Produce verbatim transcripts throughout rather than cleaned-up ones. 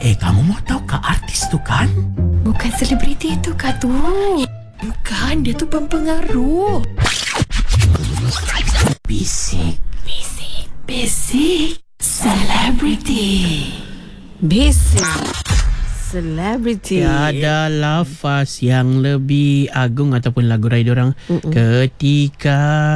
Eh, kamu mau tahu kah artis tu kan? Bukan selebriti itu kah tu? Bukan, dia tu pempengaruh. Bisik. Bisik. Bisik. Selebriti. Bisik. Selebriti. Tiada lafaz yang lebih agung ataupun lagu raya diorang. Mm-mm. Ketika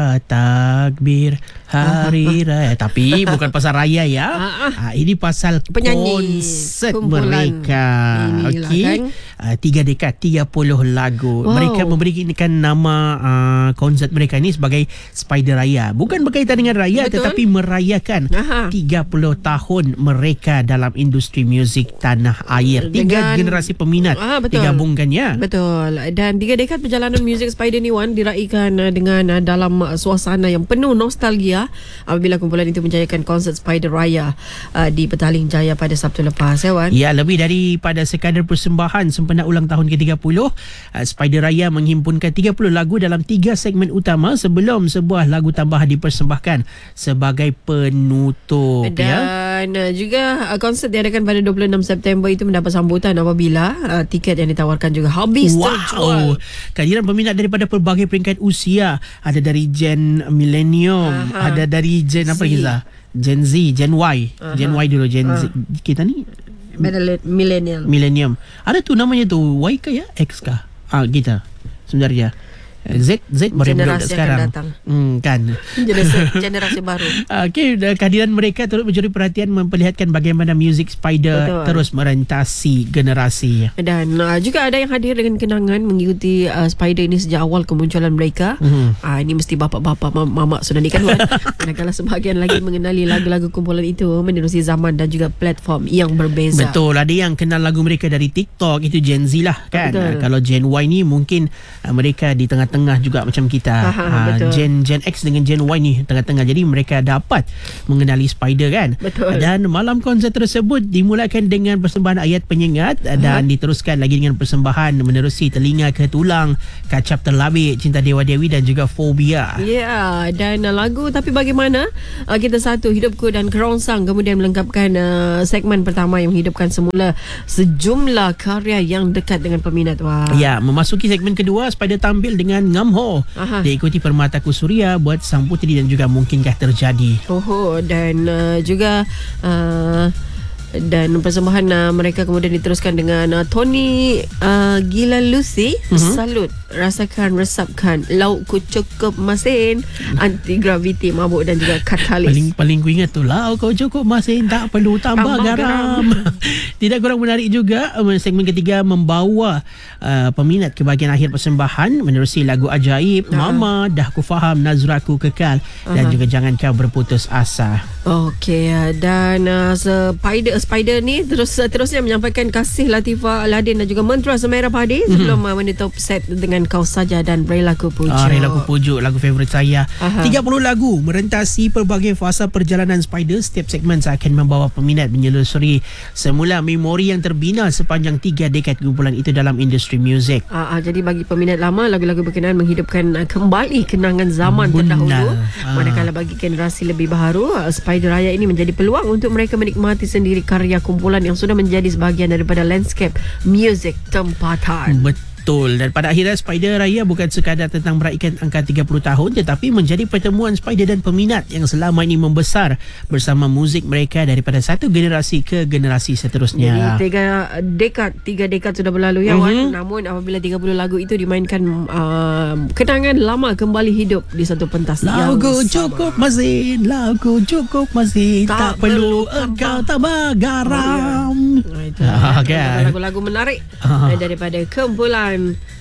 takbir hari raya. Tapi bukan pasal raya ya. Ha, ini pasal penyanyi konsert kumpulan mereka. Okey. Kan? Uh, tiga dekad, tiga puluh lagu. Wow. Mereka memberikan nama uh, konsert mereka ini sebagai Spider Raya. Bukan berkaitan dengan raya. Betul. Tetapi merayakan Aha. tiga puluh tahun mereka dalam industri muzik tanah air. Tiga dengan, generasi peminat ah, digabungkannya. Betul. Dan tiga dekad perjalanan muzik Spider ni Wan diraikan uh, dengan uh, dalam uh, suasana yang penuh nostalgia apabila kumpulan itu menjayakan konsert Spider Raya uh, di Petaling Jaya pada Sabtu lepas ya Wan. Ya, lebih daripada sekadar persembahan sempena ulang tahun ke tiga puluh, uh, Spider Raya menghimpunkan tiga puluh lagu dalam tiga segmen utama sebelum sebuah lagu tambahan dipersembahkan sebagai penutup. Dan ya. uh, juga uh, konsert diadakan pada dua puluh enam September itu mendapat sambutan apabila uh, tiket yang ditawarkan juga habis wow. terjual. Kehadiran peminat daripada pelbagai peringkat usia, ada dari Gen Millennium, Aha. ada dari Gen apa Giza? Gen Z, Gen Y. Aha. Gen Y dulu, Gen uh. Z. Kita ni Millennial. Millennium. Ada tu namanya tu Y ke ya? X ke? Ah, kita sebenarnya. Z Z baru generasi sekarang. Hmm, kan. Generasi, generasi baru. Okey, kehadiran mereka turut mencuri perhatian memperlihatkan bagaimana muzik Spider Betul. terus merentasi generasi. Dan uh, juga ada yang hadir dengan kenangan mengikuti uh, Spider ini sejak awal kemunculan mereka. Mm-hmm. Uh, ini mesti bapa-bapa mamak sudah ni kan. Manakala sebahagian lagi mengenali lagu-lagu kumpulan itu menerusi zaman dan juga platform yang berbeza. Betul, ada yang kenal lagu mereka dari TikTok, itu Gen Z lah kan. Uh, kalau Gen Y ni mungkin uh, mereka di tengah tengah juga macam kita. Ha, Gen Gen X dengan Gen Y ni tengah-tengah. Jadi mereka dapat mengenali Spider kan. Betul. Dan malam konsert tersebut dimulakan dengan persembahan ayat penyengat Aha. dan diteruskan lagi dengan persembahan menerusi Telinga ke Tulang, Kacap Terlabik, Cinta Dewa Dewi dan juga Fobia. Ya, yeah, dan uh, lagu Tapi Bagaimana uh, Kita Satu, Hidupku dan Kerongsang kemudian melengkapkan uh, segmen pertama yang menghidupkan semula sejumlah karya yang dekat dengan peminat. Wah. Ya, memasuki segmen kedua, Spider tampil dengan Ngam Ho. Aha. Diikuti Permataku Suria, Buat Sang Puteri dan juga Mungkinkah Terjadi. Oh, dan uh, juga uh, dan persembahan uh, mereka kemudian diteruskan dengan uh, Tony uh, Gila Lucy, uh-huh. Salut, Rasakan Resapkan, Laukku Cukup Masin, Anti Graviti Mabuk dan juga Katalis. Paling paling ku ingat tu, Laukku Cukup Masin, tak perlu tambah, tambah garam. garam. Tidak kurang menarik juga segmen ketiga membawa uh, peminat ke bahagian akhir persembahan menerusi lagu Ajaib, uh-huh. Mama, Dah Ku Faham, Nazraku Kekal uh-huh. dan juga Jangan Kau Berputus Asa. Okey, dan uh, Spider Spider ni terus terusnya menyampaikan kasih Latifah Aladin dan juga Mentera Semerah Padi sebelum mm-hmm. menutup set dengan Kau Saja dan Rela Ku Pujuk. Ah, Rela Ku Pujuk, lagu favorit saya. Aha. tiga puluh lagu merentasi pelbagai fasa perjalanan Spider. Setiap segmen akan membawa peminat menyelusuri semula memori yang terbina sepanjang tiga dekad kumpulan itu dalam industri muzik. Ah, ah, jadi bagi peminat lama, lagu-lagu berkenaan menghidupkan uh, kembali kenangan zaman Bunda. terdahulu. Ah. Manakala bagi generasi lebih baharu, uh, Spider Raya ini menjadi peluang untuk mereka menikmati sendiri karya kumpulan yang sudah menjadi sebahagian daripada landscape muzik tempatan. Betul. Dan pada akhirnya Spider Raya bukan sekadar tentang meraihkan angka tiga puluh tahun, tetapi menjadi pertemuan Spider dan peminat yang selama ini membesar bersama muzik mereka daripada satu generasi ke generasi seterusnya. Jadi tiga dekad tiga dekad sudah berlalu ya, mm-hmm. Wan. Namun apabila tiga puluh lagu itu dimainkan, uh, kenangan lama kembali hidup di satu pentas yang lagu cukup masin, lagu cukup masin, tak, tak perlu engkau tambah garam. Oh, ya. Itu ah, kan. Lagu-lagu menarik ah. daripada kumpulan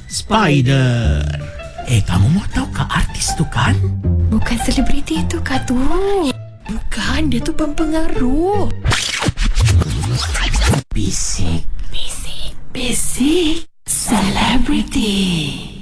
Spider. Eh, kamu mau tahu kah artis tu kan? Bukan selebriti itu kah tu? Bukan, dia tu pempengaruh. Bisik. Bisik. Bisik. Selebriti.